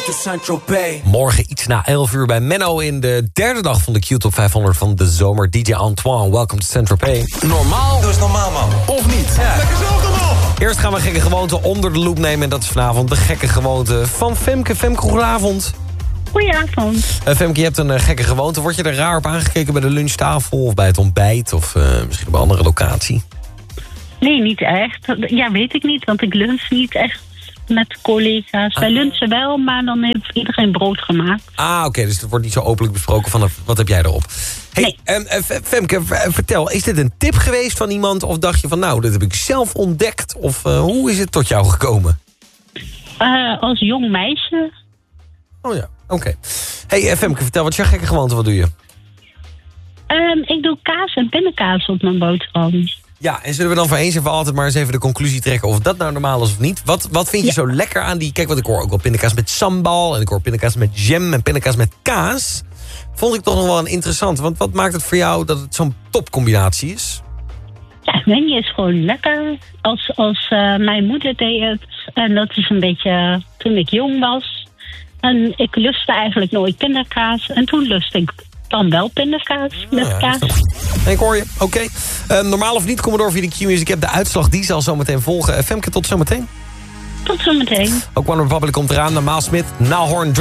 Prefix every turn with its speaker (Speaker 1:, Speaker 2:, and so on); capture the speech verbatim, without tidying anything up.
Speaker 1: to Saint-Tropez.
Speaker 2: Morgen iets na elf uur bij Menno in de derde dag van de Q-Top vijfhonderd van de zomer. D J Antoine, welcome to Saint-Tropez.
Speaker 1: Normaal? Dat is normaal, man.
Speaker 2: Of niet?
Speaker 1: Ja. Lekker zelf normaal.
Speaker 2: Eerst gaan we gekke gewoonte onder de loep nemen. En dat is vanavond de gekke gewoonte van Femke. Femke, goedenavond.
Speaker 3: Goedenavond.
Speaker 2: Uh, Femke, je hebt een uh, gekke gewoonte. Word je er raar op aangekeken bij de lunchtafel of bij het ontbijt? Of uh, misschien op een andere locatie?
Speaker 3: Nee, niet echt. Ja, weet ik niet, want ik lunch niet echt met collega's. Wij lunchen wel, maar dan heeft iedereen brood gemaakt.
Speaker 2: Ah, oké, okay, dus het wordt niet zo openlijk besproken van wat heb jij erop? Hey,
Speaker 3: nee.
Speaker 2: um, uh, Femke, vertel, is dit een tip geweest van iemand? Of dacht je van, nou, dit heb ik zelf ontdekt? Of uh, hoe is het tot jou gekomen?
Speaker 3: Uh, als jong meisje.
Speaker 2: Oh ja, oké. Okay. Hey, uh, Femke, vertel, wat is jouw gekke gewoonte? Wat doe je?
Speaker 3: Um, ik doe kaas en pindakaas op mijn boterham.
Speaker 2: Ja, en zullen we dan voor eens en voor altijd maar eens even de conclusie trekken of dat nou normaal is of niet? Wat, wat vind je ja. zo lekker aan die... Kijk, wat ik hoor ook wel pindakaas met sambal en ik hoor pindakaas met jam en pindakaas met kaas. Vond ik toch nog wel een interessant. Want wat maakt het voor jou dat het zo'n topcombinatie is?
Speaker 3: Ja, ik weet niet, het is gewoon lekker. Als, als uh, mijn moeder deed het, en dat is een beetje uh, toen ik jong was. En ik lustte eigenlijk nooit pindakaas. En toen lustte ik dan wel pindakaas met ja, kaas.
Speaker 2: Ik hoor je, oké. Okay. Uh, normaal of niet, kom maar door via de Q-Music. Ik heb de uitslag, die zal zo meteen volgen. Uh, Femke, tot zometeen.
Speaker 3: Tot zometeen.
Speaker 2: Ook One Republic komt eraan. Normaal Smith, Nahorn,